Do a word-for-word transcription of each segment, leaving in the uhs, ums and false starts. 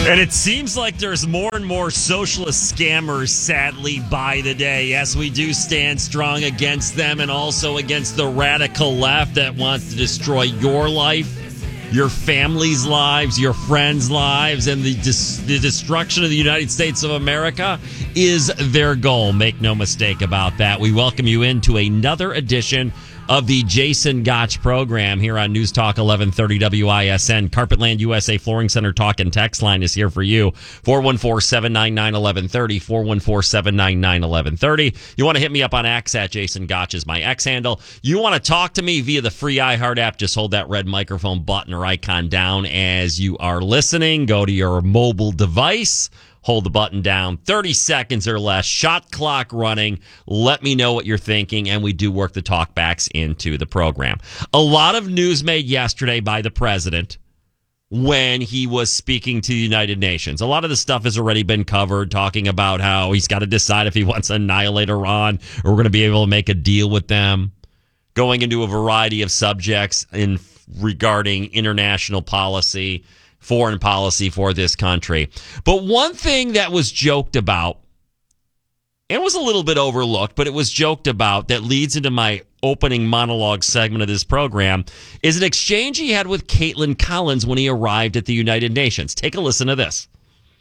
And it seems like there's more and more socialist scammers, sadly, by the day. Yes, we do stand strong against them and also against the radical left that wants to destroy your life, your family's lives, your friends' lives, and the, dis- the destruction of the United States of America is their goal. Make no mistake about that. We welcome you into another edition of the Jason Gotch program here on News Talk eleven thirty W I S N. Carpetland U S A Flooring Center talk and text line is here for you. four one four, seven nine nine, one one three zero. four one four, seven nine nine, one one three zero. You want to hit me up on X at Jason Gotch is my X handle. You want to talk to me via the free iHeart app. Just hold that red microphone button or icon down as you are listening. Go to your mobile device. Hold the button down, thirty seconds or less, shot clock running. Let me know what you're thinking, and we do work the talkbacks into the program. A lot of news made yesterday by the president when he was speaking to the United Nations. A lot of the stuff has already been covered, talking about how he's got to decide if he wants to annihilate Iran or we're going to be able to make a deal with them, going into a variety of subjects in regarding international policy, foreign policy for this country. But one thing that was joked about, and was a little bit overlooked, but it was joked about, that leads into my opening monologue segment of this program, is an exchange he had with Caitlin Collins when he arrived at the United Nations. Take a listen to this.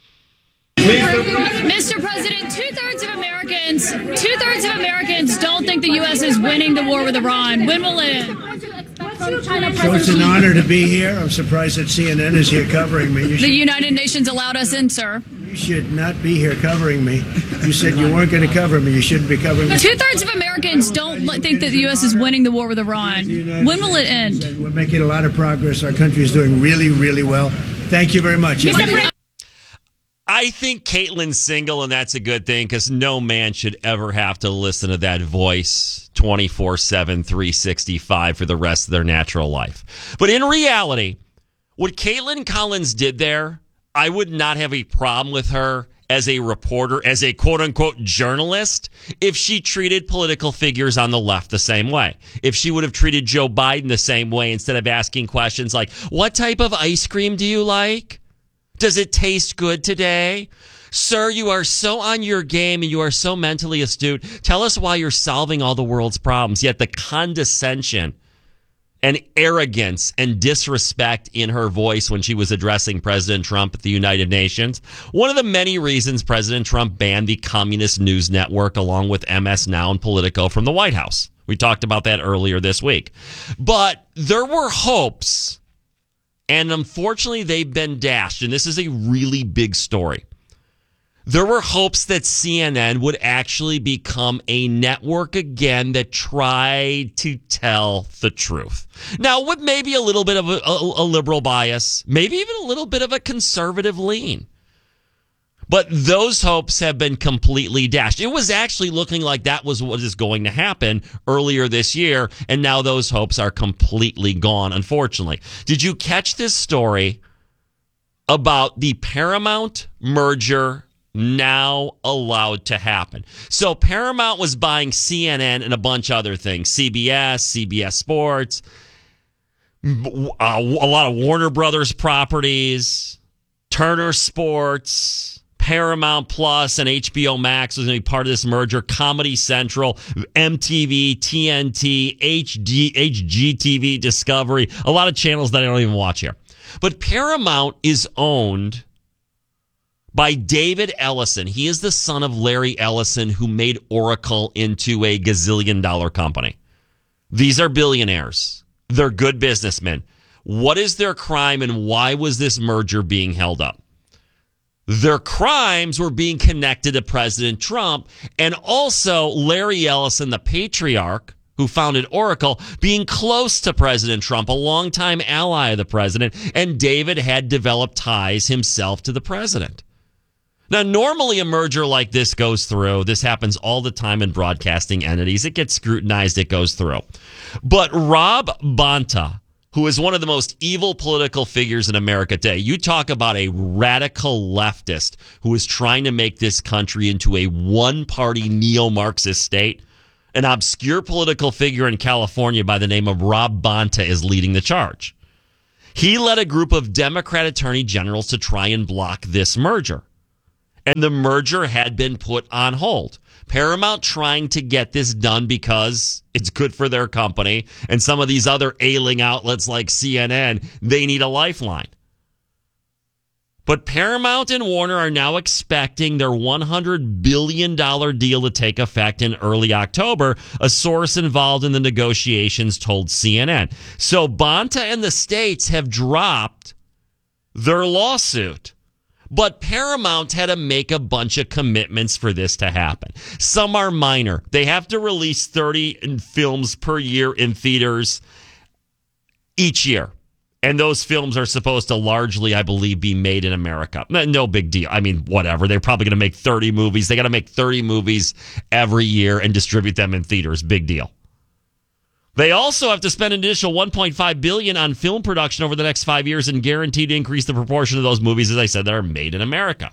Mister President, two-thirds of Americans, two-thirds of Americans don't think the U S is winning the war with Iran. When will it end? So it's an honor to be here. I'm surprised that C N N is here covering me. You should, the United Nations allowed us in, sir. You should not be here covering me. You said you weren't going to cover me. You shouldn't be covering me. Two-thirds of Americans don't think that the U S is winning the war with Iran. When will it end? We're making a lot of progress. Our country is doing really, really well. Thank you very much. I think Caitlin's single, and that's a good thing, because no man should ever have to listen to that voice twenty-four seven, three sixty-five for the rest of their natural life. But in reality, what Caitlin Collins did there, I would not have a problem with her as a reporter, as a quote-unquote journalist, if she treated political figures on the left the same way. If she would have treated Joe Biden the same way, instead of asking questions like, what type of ice cream do you like? Does it taste good today? Sir, you are so on your game and you are so mentally astute. Tell us why you're solving all the world's problems. Yet the condescension and arrogance and disrespect in her voice when she was addressing President Trump at the United Nations. One of the many reasons President Trump banned the Communist News Network along with M S Now and Politico from the White House. We talked about that earlier this week. But there were hopes, and unfortunately, they've been dashed. And this is a really big story. There were hopes that C N N would actually become a network again that tried to tell the truth. Now, with maybe a little bit of a, a, a liberal bias, maybe even a little bit of a conservative lean. But those hopes have been completely dashed. It was actually looking like that was what is going to happen earlier this year, and now those hopes are completely gone, unfortunately. Did you catch this story about the Paramount merger now allowed to happen? So Paramount was buying C N N and a bunch of other things, C B S, C B S Sports, uh, a lot of Warner Brothers properties, Turner Sports, Paramount Plus, and H B O Max was going to be part of this merger. Comedy Central, M T V, T N T, H D, H G T V, Discovery, a lot of channels that I don't even watch here. But Paramount is owned by David Ellison. He is the son of Larry Ellison, who made Oracle into a gazillion dollar company. These are billionaires. They're good businessmen. What is their crime, and why was this merger being held up? Their crimes were being connected to President Trump, and also Larry Ellison, the patriarch who founded Oracle, being close to President Trump, a longtime ally of the president, and David had developed ties himself to the president. Now, normally a merger like this goes through. This happens all the time in broadcasting entities. It gets scrutinized. It goes through. But Rob Bonta, who is one of the most evil political figures in America today. You talk about a radical leftist who is trying to make this country into a one-party neo-Marxist state. An obscure political figure in California by the name of Rob Bonta is leading the charge. He led a group of Democrat attorney generals to try and block this merger. And the merger had been put on hold. Paramount trying to get this done because it's good for their company. And some of these other ailing outlets like C N N, they need a lifeline. But Paramount and Warner are now expecting their one hundred billion dollars deal to take effect in early October, a source involved in the negotiations told C N N. So Bonta and the states have dropped their lawsuit. But Paramount had to make a bunch of commitments for this to happen. Some are minor. They have to release thirty films per year in theaters each year. And those films are supposed to largely, I believe, be made in America. No big deal. I mean, whatever. They're probably going to make thirty movies. They got to make thirty movies every year and distribute them in theaters. Big deal. They also have to spend an additional one point five billion dollars on film production over the next five years and guaranteed to increase the proportion of those movies, as I said, that are made in America.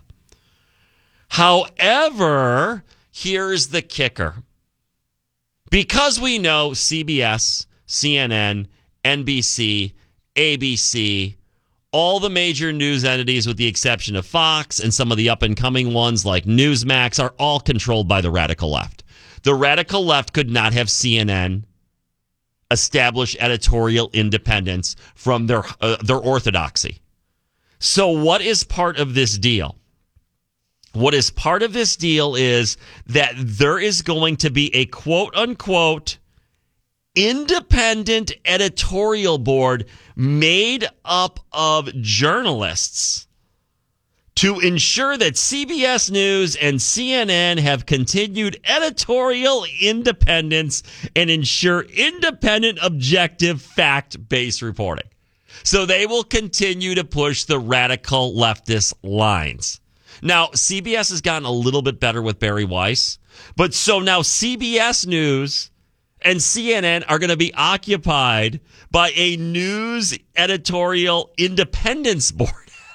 However, here's the kicker. Because we know C B S, C N N, N B C, A B C, all the major news entities with the exception of Fox and some of the up-and-coming ones like Newsmax are all controlled by the radical left. The radical left could not have C N N establish editorial independence from their uh, their orthodoxy. So what is part of this deal? What is part of this deal is that there is going to be a quote-unquote independent editorial board made up of journalists to ensure that C B S News and C N N have continued editorial independence and ensure independent, objective, fact-based reporting. So they will continue to push the radical leftist lines. Now, C B S has gotten a little bit better with Barry Weiss, but so now C B S News and C N N are going to be occupied by a news editorial independence board.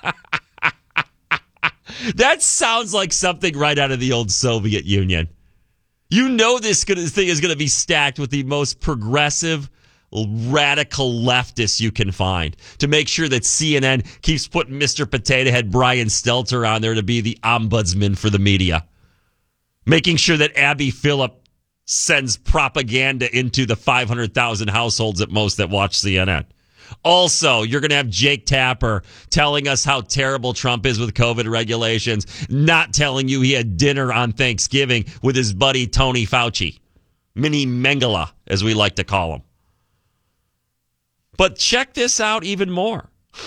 That sounds like something right out of the old Soviet Union. You know this thing is going to be stacked with the most progressive, radical leftists you can find to make sure that C N N keeps putting Mister Potato Head Brian Stelter on there to be the ombudsman for the media. Making sure that Abby Phillip sends propaganda into the five hundred thousand households at most that watch C N N. Also, you're going to have Jake Tapper telling us how terrible Trump is with COVID regulations, not telling you he had dinner on Thanksgiving with his buddy Tony Fauci. Mini Mengele, as we like to call him. But check this out even more.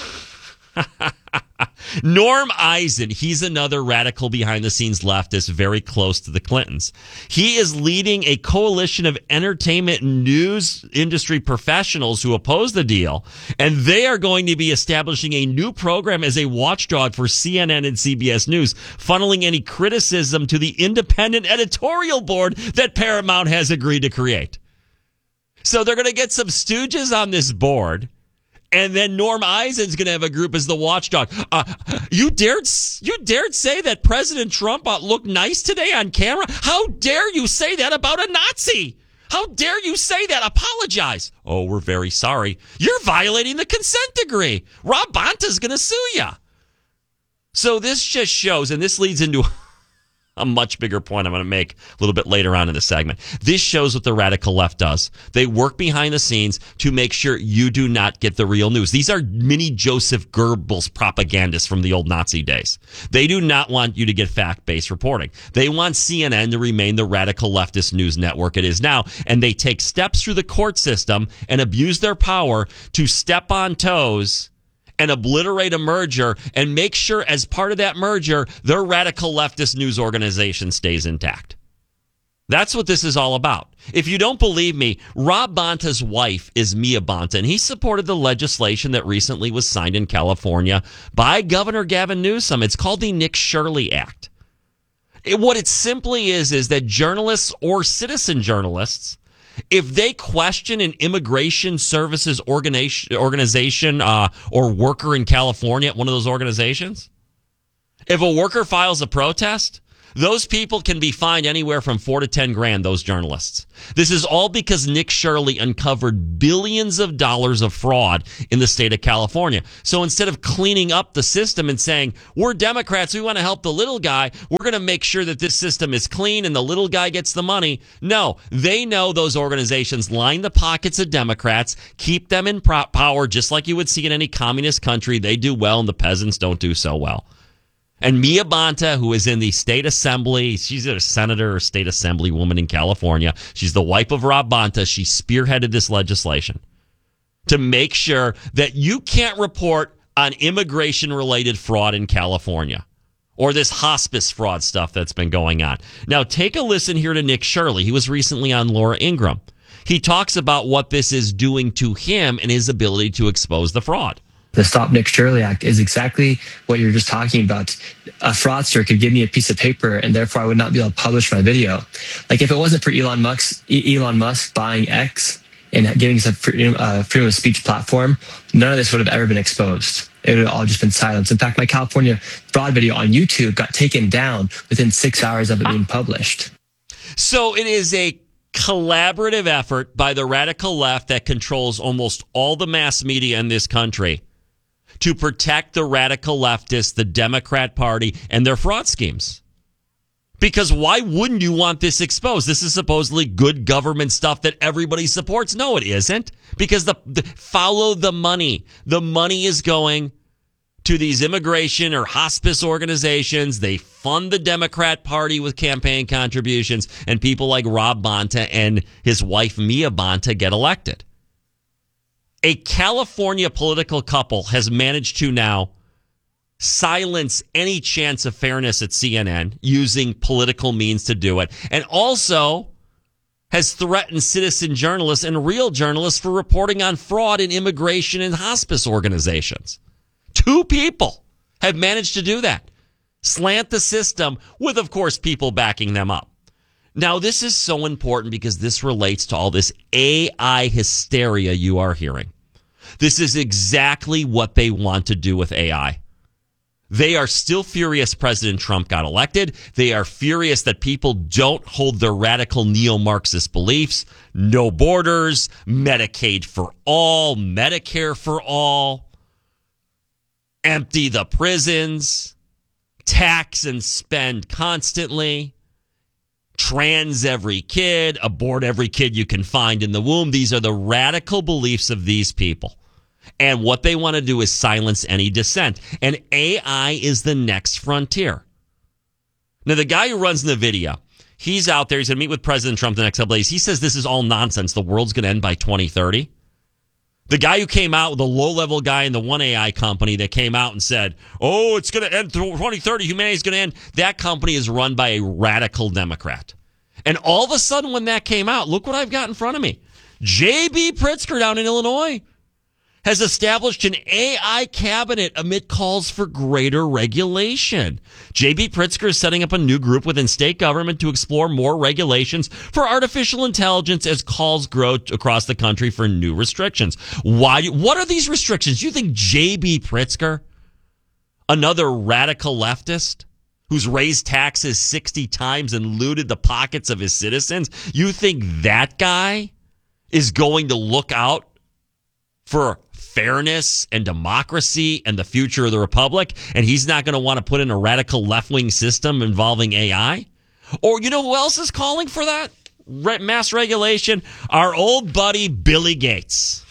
Norm Eisen, he's another radical behind-the-scenes leftist very close to the Clintons. He is leading a coalition of entertainment and news industry professionals who oppose the deal, and they are going to be establishing a new program as a watchdog for C N N and C B S News, funneling any criticism to the independent editorial board that Paramount has agreed to create. So they're going to get some stooges on this board. And then Norm Eisen's going to have a group as the watchdog. Uh, you dared you dared say that President Trump uh, looked nice today on camera? How dare you say that about a Nazi? How dare you say that? Apologize. Oh, we're very sorry. You're violating the consent decree. Rob Bonta's going to sue you. So this just shows, and this leads into a much bigger point I'm going to make a little bit later on in the segment. This shows what the radical left does. They work behind the scenes to make sure you do not get the real news. These are mini Joseph Goebbels propagandists from the old Nazi days. They do not want you to get fact-based reporting. They want C N N to remain the radical leftist news network it is now, and they take steps through the court system and abuse their power to step on toes and obliterate a merger and make sure as part of that merger, their radical leftist news organization stays intact. That's what this is all about. If you don't believe me, Rob Bonta's wife is Mia Bonta, and he supported the legislation that recently was signed in California by Governor Gavin Newsom. It's called the Nick Shirley Act. It, what it simply is, is that journalists or citizen journalists, if they question an immigration services organization, organization uh, or worker in California at one of those organizations, if a worker files a protest, Those people can be fined anywhere from four to ten grand, those journalists. This is all because Nick Shirley uncovered billions of dollars of fraud in the state of California. So instead of cleaning up the system and saying, we're Democrats, we want to help the little guy, we're going to make sure that this system is clean and the little guy gets the money. No, they know those organizations line the pockets of Democrats, keep them in pro- power, just like you would see in any communist country. They do well and the peasants don't do so well. And Mia Bonta, who is in the state assembly, she's a senator or state assembly woman in California. She's the wife of Rob Bonta. She spearheaded this legislation to make sure that you can't report on immigration-related fraud in California or this hospice fraud stuff that's been going on. Now, take a listen here to Nick Shirley. He was recently on Laura Ingraham. He talks about what this is doing to him and his ability to expose the fraud. The Stop Nick Shirley Act is exactly what you're just talking about. A fraudster could give me a piece of paper and therefore I would not be able to publish my video. Like if it wasn't for Elon Musk, Elon Musk buying X and giving us a freedom, uh, freedom of speech platform, none of this would have ever been exposed. It would have all just been silenced. In fact, my California fraud video on YouTube got taken down within six hours of it being published. So it is a collaborative effort by the radical left that controls almost all the mass media in this country to protect the radical leftists, the Democrat Party, and their fraud schemes. Because why wouldn't you want this exposed? This is supposedly good government stuff that everybody supports. No, it isn't. Because the, the follow the money. The money is going to these immigration or hospice organizations. They fund the Democrat Party with campaign contributions, and people like Rob Bonta and his wife Mia Bonta get elected. A California political couple has managed to now silence any chance of fairness at C N N using political means to do it, and also has threatened citizen journalists and real journalists for reporting on fraud in immigration and hospice organizations. Two people have managed to do that. Slant the system with, of course, people backing them up. Now, this is so important because this relates to all this A I hysteria you are hearing. This is exactly what they want to do with A I. They are still furious President Trump got elected. They are furious that people don't hold their radical neo-Marxist beliefs. No borders, Medicaid for all, Medicare for all, empty the prisons, tax and spend constantly, trans every kid, abort every kid you can find in the womb. These are the radical beliefs of these people. And what they want to do is silence any dissent. And A I is the next frontier. Now, the guy who runs the video, he's out there. He's going to meet with President Trump the next couple days. He says this is all nonsense. The world's going to end by twenty thirty. The guy who came out, the low-level guy in the one A I company that came out and said, oh, it's going to end twenty thirty. Humanity's going to end. That company is run by a radical Democrat. And all of a sudden when that came out, look what I've got in front of me. J B. Pritzker down in Illinois has established an A I cabinet amid calls for greater regulation. J B. Pritzker is setting up a new group within state government to explore more regulations for artificial intelligence as calls grow across the country for new restrictions. Why? What are these restrictions? You think J B. Pritzker, another radical leftist who's raised taxes sixty times and looted the pockets of his citizens, you think that guy is going to look out for fairness and democracy and the future of the republic, and he's not going to want to put in a radical left-wing system involving A I? Or you know who else is calling for that? Re- mass regulation? Our old buddy Billy Gates.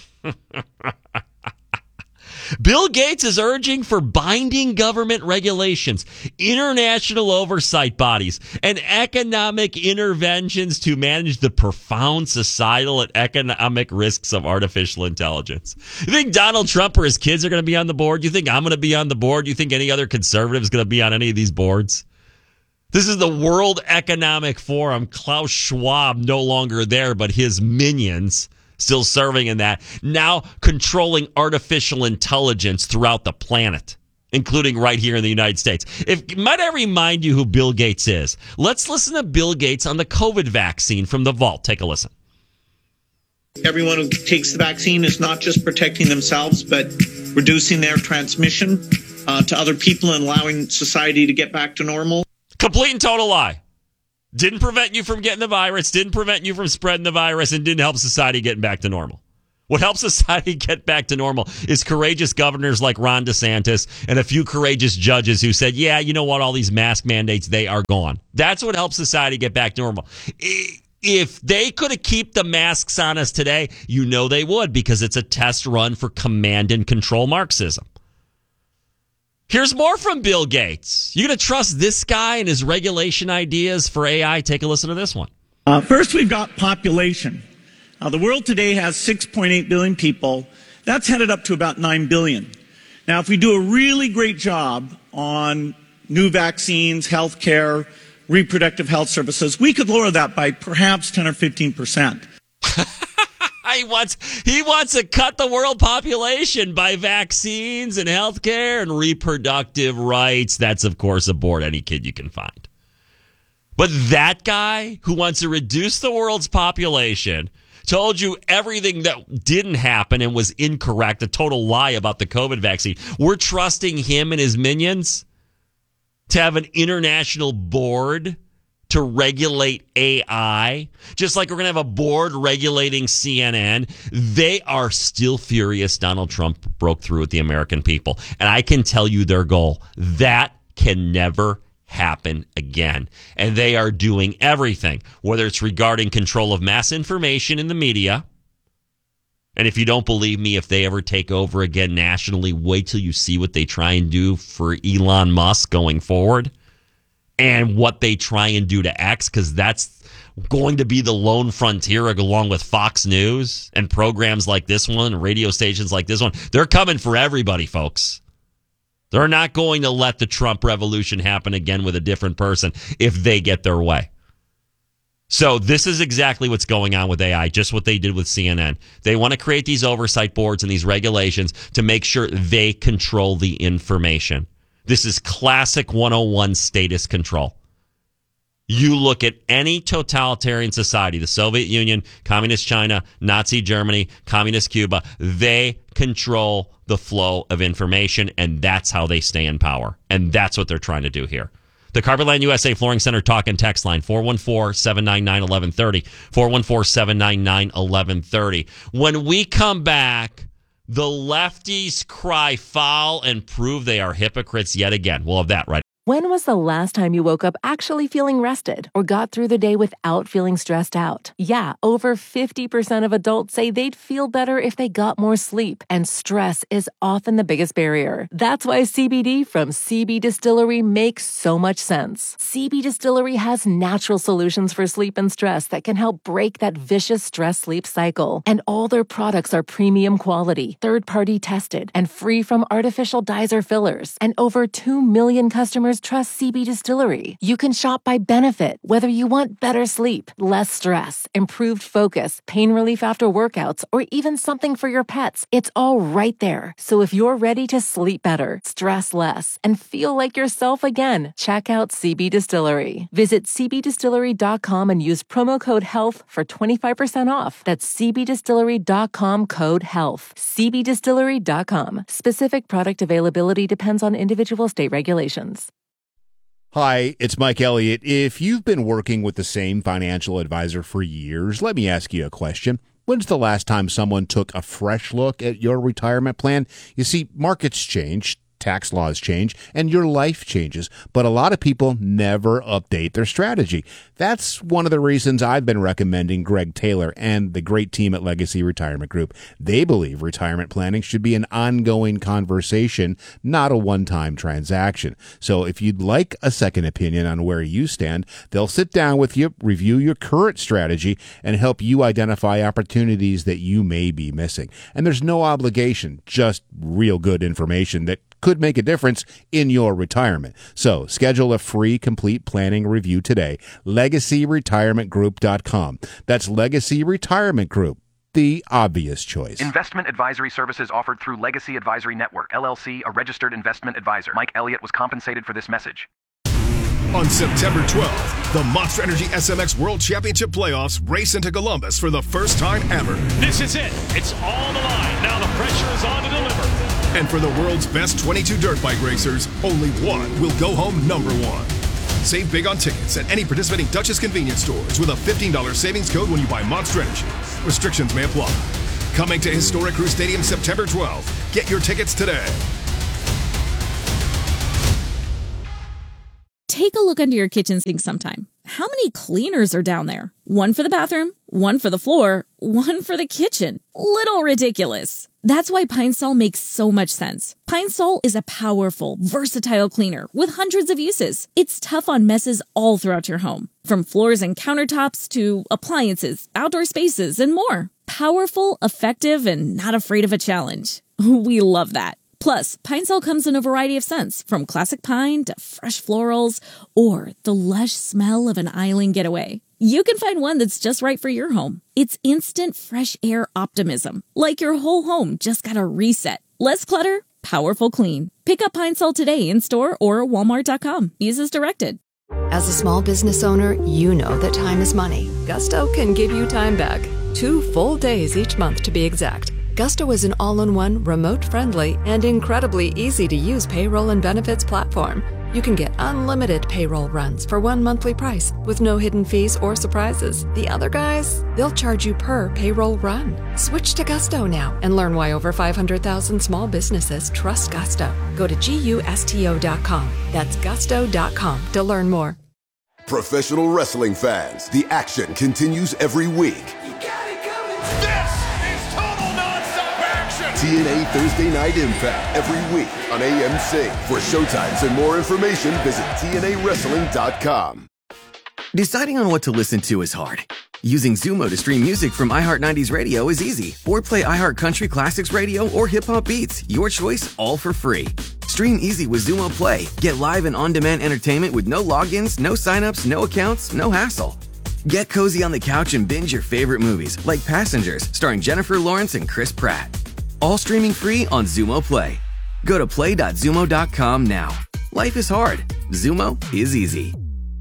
Bill Gates is urging for binding government regulations, international oversight bodies, and economic interventions to manage the profound societal and economic risks of artificial intelligence. You think Donald Trump or his kids are going to be on the board? You think I'm going to be on the board? You think any other conservative is going to be on any of these boards? This is the World Economic Forum. Klaus Schwab no longer there, but his minions still serving in that, now controlling artificial intelligence throughout the planet, including right here in the United States. If might I remind you who Bill Gates is? Let's listen to Bill Gates on the COVID vaccine from the vault. Take a listen. Everyone who takes the vaccine is not just protecting themselves, but reducing their transmission uh, to other people and allowing society to get back to normal. Complete and total lie. Didn't prevent you from getting the virus, didn't prevent you from spreading the virus, and didn't help society getting back to normal. What helps society get back to normal is courageous governors like Ron DeSantis and a few courageous judges who said, yeah, you know what, all these mask mandates, they are gone. That's what helps society get back to normal. If they could have kept the masks on us today, you know they would, because it's a test run for command and control Marxism. Here's more from Bill Gates. You going to trust this guy and his regulation ideas for A I? Take a listen to this one. Uh, first, we've got population. Uh, the world today has six point eight billion people. That's headed up to about nine billion. Now, if we do a really great job on new vaccines, health care, reproductive health services, we could lower that by perhaps ten or fifteen percent. He wants, he wants to cut the world population by vaccines and healthcare and reproductive rights. That's, of course, aboard any kid you can find. But that guy who wants to reduce the world's population told you everything that didn't happen and was incorrect, a total lie about the COVID vaccine. We're trusting him and his minions to have an international board to regulate A I, just like we're going to have a board regulating C N N. They are still furious Donald Trump broke through with the American people. And I can tell you their goal. That can never happen again. And they are doing everything, whether it's regarding control of mass information in the media. And if you don't believe me, if they ever take over again nationally, wait till you see what they try and do for Elon Musk going forward. And what they try and do to X, because that's going to be the lone frontier along with Fox News and programs like this one, radio stations like this one. They're coming for everybody, folks. They're not going to let the Trump revolution happen again with a different person if they get their way. So this is exactly what's going on with A I, just what they did with C N N. They want to create these oversight boards and these regulations to make sure they control the information. This is classic one oh one status control. You look at any totalitarian society, the Soviet Union, Communist China, Nazi Germany, Communist Cuba, they control the flow of information, and that's how they stay in power. And that's what they're trying to do here. The Carpetland U S A Flooring Center talk and text line, four one four, seven nine nine, one one three zero, four one four, seven nine nine, one one three zero. When we come back, the lefties cry foul and prove they are hypocrites yet again. We'll have that right. When was the last time you woke up actually feeling rested or got through the day without feeling stressed out? Yeah, over fifty percent of adults say they'd feel better if they got more sleep, and stress is often the biggest barrier. That's why C B D from C B Distillery makes so much sense. C B Distillery has natural solutions for sleep and stress that can help break that vicious stress-sleep cycle. And all their products are premium quality, third-party tested, and free from artificial dyes or fillers. And over two million customers trust C B Distillery. You can shop by benefit, whether you want better sleep, less stress, improved focus, pain relief after workouts, or even something for your pets. It's all right there. So if you're ready to sleep better, stress less, and feel like yourself again, check out C B Distillery. Visit c b distillery dot com and use promo code HEALTH for twenty-five percent off. That's c b distillery dot com code HEALTH. c b distillery dot com. Specific product availability depends on individual state regulations. Hi, it's Mike Elliott. If you've been working with the same financial advisor for years, let me ask you a question. When's the last time someone took a fresh look at your retirement plan? You see, markets change, tax laws change, and your life changes, but a lot of people never update their strategy. That's one of the reasons I've been recommending Greg Taylor and the great team at Legacy Retirement Group. They believe retirement planning should be an ongoing conversation, not a one-time transaction. So if you'd like a second opinion on where you stand, they'll sit down with you, review your current strategy, and help you identify opportunities that you may be missing. And there's no obligation, just real good information that could make a difference in your retirement. So schedule a free complete planning review today. legacy retirement group dot com. That's Legacy Retirement Group, the obvious choice. Investment advisory services offered through Legacy Advisory Network, L L C, a registered investment advisor. Mike Elliott was compensated for this message. On September twelfth, the Monster Energy S M X World Championship Playoffs race into Columbus for the first time ever. This is it. It's all the line. Now the pressure is on to deliver. And for the world's best twenty-two dirt bike racers, only one will go home number one. Save big on tickets at any participating Duchess convenience stores with a fifteen dollars savings code when you buy Monster Energy. Restrictions may apply. Coming to Historic Crew Stadium September twelfth. Get your tickets today. Take a look under your kitchen sink sometime. How many cleaners are down there? One for the bathroom, one for the floor, one for the kitchen. Little ridiculous. That's why Pine Sol makes so much sense. Pine Sol is a powerful, versatile cleaner with hundreds of uses. It's tough on messes all throughout your home, from floors and countertops to appliances, outdoor spaces, and more. Powerful, effective, and not afraid of a challenge. We love that. Plus, Pine Sol comes in a variety of scents, from classic pine to fresh florals or the lush smell of an island getaway. You can find one that's just right for your home. It's instant fresh air optimism, like your whole home just got a reset. Less clutter, powerful clean. Pick up Pine Sol today in store or walmart dot com. Use as directed. As a small business owner, you know that time is money. Gusto can give you time back. Two full days each month to be exact. Gusto is an all-in-one, remote-friendly, and incredibly easy-to-use payroll and benefits platform. You can get unlimited payroll runs for one monthly price with no hidden fees or surprises. The other guys, they'll charge you per payroll run. Switch to Gusto now and learn why over five hundred thousand small businesses trust Gusto. Go to gusto dot com. That's gusto dot com to learn more. Professional wrestling fans, the action continues every week. T N A Thursday Night Impact every week on A M C. For showtimes and more information, visit T N A wrestling dot com. Deciding on what to listen to is hard. Using Zumo to stream music from iHeart nineties Radio is easy. Or play iHeart Country Classics Radio or Hip Hop Beats. Your choice, all for free. Stream easy with Zumo Play. Get live and on-demand entertainment with no logins, no signups, no accounts, no hassle. Get cozy on the couch and binge your favorite movies, like Passengers, starring Jennifer Lawrence and Chris Pratt. All streaming free on Zumo Play. Go to play dot zumo dot com now. Life is hard. Zumo is easy.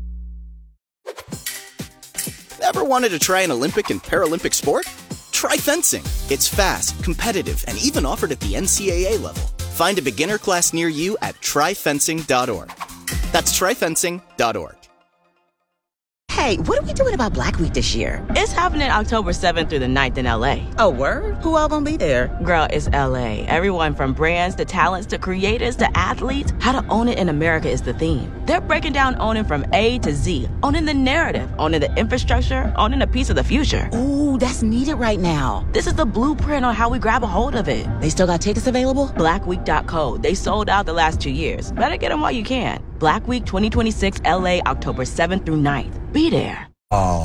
Ever wanted to try an Olympic and Paralympic sport? Try fencing. It's fast, competitive, and even offered at the N C double A level. Find a beginner class near you at try fencing dot org. That's try fencing dot org. Hey, what are we doing about Black Week this year? It's happening October seventh through the ninth in L A. Oh, word? Who all gonna be there? Girl, it's L A. Everyone from brands to talents to creators to athletes. How to own it in America is the theme. They're breaking down owning from A to Z. Owning the narrative, owning the infrastructure, owning a piece of the future. Ooh, that's needed right now. This is the blueprint on how we grab a hold of it. They still got tickets available? black week dot co. They sold out the last two years. Better get them while you can. Black Week twenty twenty-six L A, October seventh through ninth. Be there. Oh.